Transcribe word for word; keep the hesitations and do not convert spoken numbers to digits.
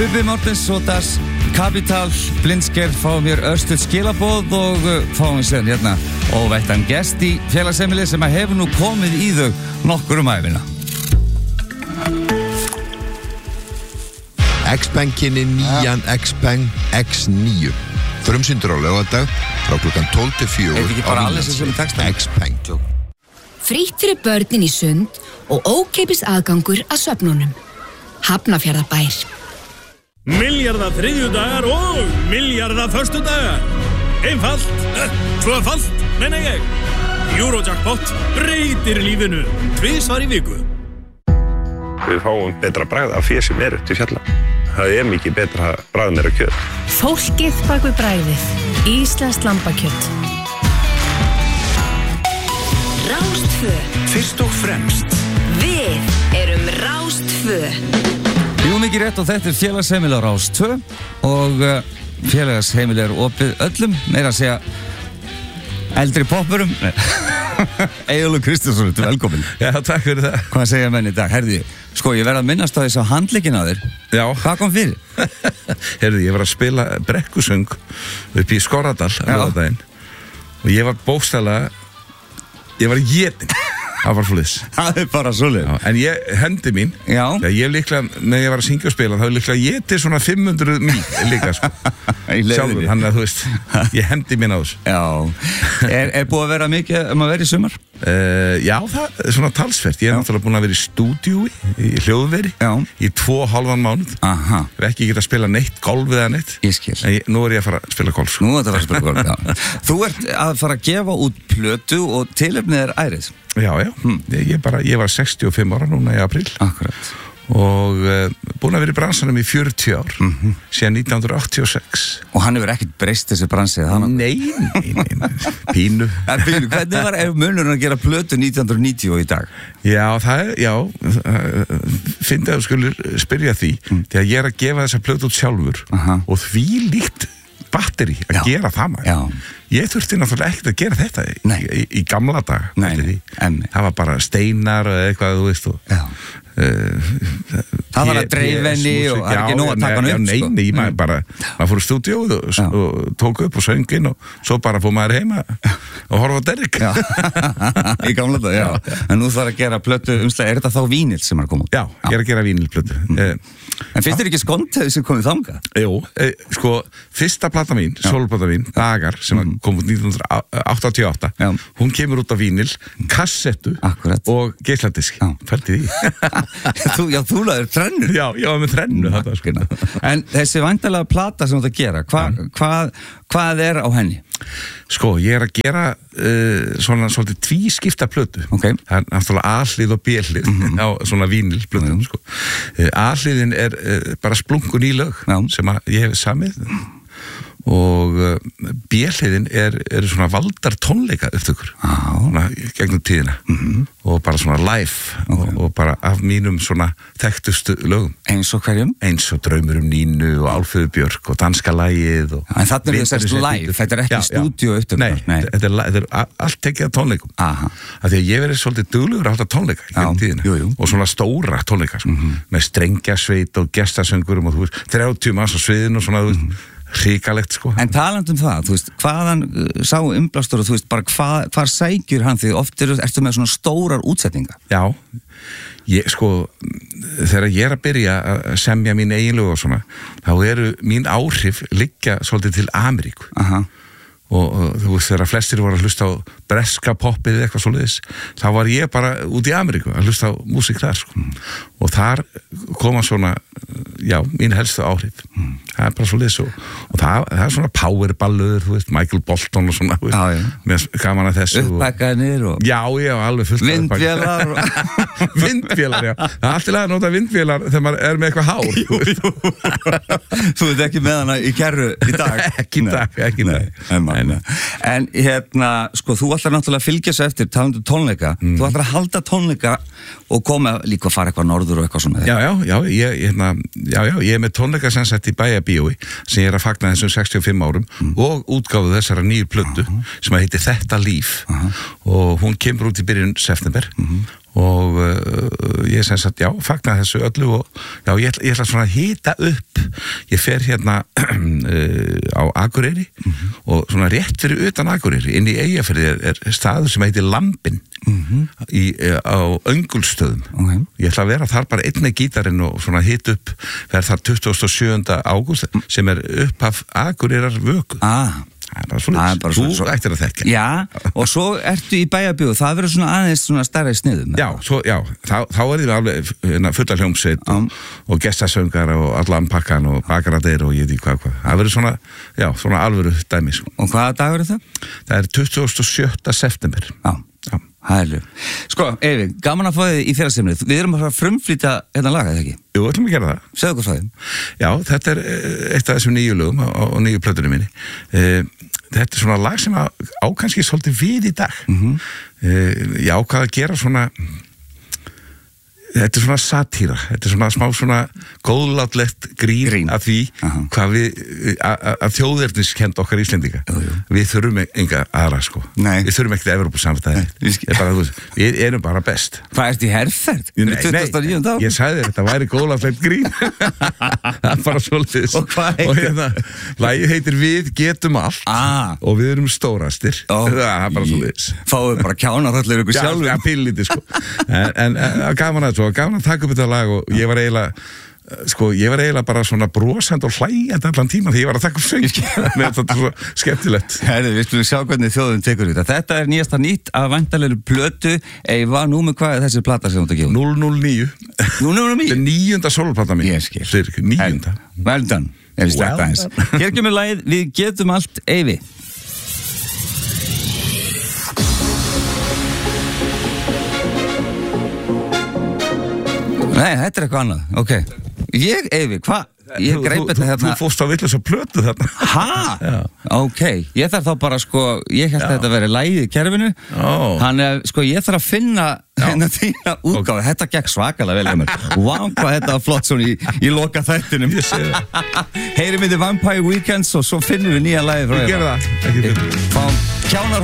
Bubbi Mortens og Das Kapital Blindsker fáum hér örstuð skilaboð og fáum við sér hérna óvættan gest í félagsheimili sem að hefur nú komið í þau nokkur um æfina. X-Bankinni nýjan X-Bank X níu frumsýndur á laugardag frá klukkan tólf til fjögur. Er ekki bara allir sem sem texta? X-Bank. Frítt fyrir börnin í sund og ókeypis aðgangur að söfnunum. Hafnarfjarðarbær. Milljarða þriðjudagar og milljarða föstudagar. Einfalt, tvöfalt, meina ég. Eurojackpot breytir lífinu tvisvar í viku. Við fáum betra bragð af fé sem eru til fjalla. Það er mikið betra bragð meira kjöt. Fólkið bak við bragðið. Íslenskt lambakjöt. Rástfö. Fyrst og fremst. Við erum Rástfö. Jú, mikið rétt og þetta er félagsheimili á Rás tvö og uh, félagsheimili er opið öllum, meira að segja eldri poppurum. Eyjólfur Kristjánsson, velkomin. Já, takk fyrir það. Hvað segja menn í dag? Herði, sko, ég verð að minnast á þess að handleggin á þér. Já. Hvað kom fyrir? Herði, ég var að spila brekkusöng upp í Skorradal á laugardaginn og ég var bókstaflega, ég var étinn. Það var flis. Það er bara svoleið. En ég, hendi mín, já. Ég líklega, með ég var að syngja og spila, þá líklega ég til svona fimm hundruð míl líka, sko. Sjálfur, hann að þú veist, ég hendi mín á þessu. Já. Er, er búið að vera mikið um að vera í sumar? Uh, já, það er svona talsvert. Ég er náttúrulega búin að vera í stúdíói, í hljóðveri, já. Í tvo hálfan mánuð. Aha. Ég hef ekki getað að spila neitt golf eða neitt. Ég skil. En ég, nú er ég að fara að spila golf. Nú er þetta að fara að spila golf, já. Þú ert að fara að gefa út plötu og tilefnið er ærið. Já, já. Hmm. Ég, bara, ég var sextíu og fimm ára núna í apríl. Akkurat. Og uh, búin að vera í bransanum í fjörutíu ár, mm-hmm. síðan nítján hundruð áttatíu og sex. Og hann hefur ekkert breyst þessi bransið? Nei, nei, nei, nei, pínu. En pínu, hvernig var munurinn að gera plötu nítján hundruð níutíu í dag? Já, það er, já, fyndi að þú skulur spyrja því, mm. því að ég er að gefa þessa plötu út sjálfur. Aha. Og því líkt batteri að já. Gera það maður. Já. Ég þurfti náttúrulega ekkert að gera þetta í, í, í gamla dag. Nei, en það var bara steinar og eitthvað, þú veist. Og, uh, það var að dreifenni og það er ekki nóg að taka hann upp. Já, nei, nei, sko. maður bara, maður fór í stúdíóið og, og tók upp og söng inn og svo bara fór maður heima og horfa á Derrick. Í gamla dag, já. já. En nú þarf að gera plötu umslega, er þetta þá vínill sem er að koma út? Já, ég er að gera vínilplötu. Mm. En finnst þér ekki skondið sem komið þangað? Jú, eh, sko, fyrsta plata mín, soloplata mín, Dagar, sem mm. kom út nítján hundruð áttatíu og átta, já. Hún kemur út af vínil, kassettu Akkurat. Og geisladisk. Fælti því. þú, já, þú laður þrennu. Já, ég var með þrennu. Þetta, sko. En þessi væntanlega plata sem þú ert að gera, hva, hvað, hvað er á henni? Sko, ég er að gera uh, svona svolítið tvískipta plötu. Okay. Það er náttúrulega A-hlið og B-hlið mm-hmm. á svona vínilplötu. Mm-hmm. Sko. Uh, A-hliðin er uh, bara splungun í lög Já. Sem að ég hef samið og uh, B-hliðin er, er svona valdar tónleika upptökur svona, gegnum tíðina mm-hmm. og bara svona live okay. og, og bara af mínum svona þekktustu lögum. Eins og hverjum? Eins og Draumur um Nínu og Álfheiður Björk og Danska lagið og en þetta er þess að live, þetta er ekki stúdíó upptökur? Nei, Nei. Þetta, er, þetta er allt tekið af tónleikum af því að ég verið svolítið duglegur að halda tónleika gegnum tíðina jú, jú. Og svona stóra tónleika sko, mm-hmm. með strengjasveit og gestasöngurum og þú veist, þrjátíu manns á sviðinu og svona þú veist mm-hmm. hrikalegt sko. En talandi um það, þú veist, hvaðan uh, sá innblástur og þú veist, bara hvað, hvar sækjur hann því oft er, ertu með svona stórar útsetningar? Já, ég sko, þegar ég er að byrja að semja mín eiginlög og svona, þá eru mín áhrif liggja svolítið til Ameríku. Aha. Og, og þú veist, þegar flestir voru að hlusta á breska poppið eða eitthvað svoleiðis, þá var ég bara út í Ameríku að hlusta á músík þar sko. Mm. Og þar koma svona, já, mín helstu áhrif. Mm. Það er bara svoleiðis og, og það, það er svona powerballur, þú veist, Michael Bolton og svona, þú veist, með gaman að þessu. Uppbækkanir og... Já, já, alveg fullt. Vindvélar og... Vindvélar, já. Það er alltaf að nota vindvélar þegar maður er með eitthvað hár. Jú, jú. Þú veit ekki með hana í kerru í dag? Ekki í dag, ekki í dag. En, en hérna, sko, þú ætlar náttúrulega að fylgja svo eftir talandu tónleika, mm. þú ætlar að halda tónleika og koma líka að fara eitthvað norður og eitthvað svona. Já, já, já, ég, hérna, já, já, ég er með tónleika sem sett í Bæjarbíói sem ég er að fagna þessum sextíu og fimm árum mm. og útgáfu þessara nýju plötu uh-huh. sem að heiti Þetta líf uh-huh. og hún kemur út í byrjun september uh-huh. og uh, ég sem sagt, já, fagna þessu öllu og já, ég ætla, ég ætla svona að hita upp ég fer hérna uh, á Akureyri mm-hmm. og svona rétt fyrir utan Akureyri inn í Eyjafirði er, er staður sem heitir Lambin mm-hmm. í, uh, á Öngulsstöðum okay. Ég ætla að vera þar bara einni gítarinn og svona hita upp verð þar tuttugasta og sjöunda ágúst sem er upphaf Akureyrar vöku ah. Það er svona, þú svo, ættir að þekka Já, og svo ertu í bæjarbíó það verður svona aðeins svona stærri sniðum Já, svo, já þá, þá er þið alveg fulla hljómsveit og, og gestasöngar og allan pakkan og bakaradeir og ég veit hvað hvað það verður svona, já, svona alvöru dæmi sko. Og hvaða dagur er það? Það er tuttugasta og sjötta september Já, já. Hælu. Sko, Eyvi, gaman að fá þið í félagsefnið við erum að fara að frumflýta hérna lag, eða ekki? Jú, við ætlum að gera það Segðu okkur frá þeim Já, þetta er eitt af þessum nýju lögum á, á nýju plötunum minni uh, Þetta er svona lag sem á kannski svolítið við í dag mm-hmm. uh, Ég ákvað að gera svona Þetta er svona satíra Þetta er svona smá svona góðlátlegt grín, grín. Að því uh-huh. hvað við að þjóðerniskend okkar Íslendinga jú, jú. Við þurfum enga aðra sko Nei. Við þurfum ekkert Evrópusamstæði Við erum bara best Hvað ert í herferð? Nei, nei, ég sagði þetta væri góðlátlegt grín Það er bara svolítið Og hvað heitir? Og hérna, lagið heitir Við getum allt ah. og við erum stórastir oh. Það er bara svolítið Fáum bara kjánarhöllir ykkur sjálf Já, pilliti sko En, en, en gaman að svo, gaman að taka upp þetta lag og ég var eiginlega sko, ég var eiginlega bara svona brosand og hlægjandi allan tíma því ég var að taka upp söng þetta er svo skemmtilegt Herri, við skulum sjá hvernig þjóðum tekur þetta Þetta er nýjasta nýtt af væntanlegri plötu Eyva, nú með hvað er þessi plata sem þú ert að gefa? núll núll níu núll núll níu? Þetta er níunda soloplata mín Ég skil Níunda Well done Ef við sleppa eins Hér kemur lagið Við getum allt, Eyvi Nei, þetta er eitthvað annað, ok Ég, Eyvi, hvað? Ég greip þetta hérna Þú fórst á vitlaus að plötu þarna Hæ? Ok, ég þarf þá bara sko Ég held að þetta veri lagið í kerfinu oh. Þannig að sko ég þarf að finna hérna þína útgáfi okay. Þetta gekk svakalega vel hjá mér Vá, hvað þetta var flott svona í, í loka þættinum Heyrim við The Vampire Weekends og svo finnum við nýja lagið frá Ég gera það Fáum kjánar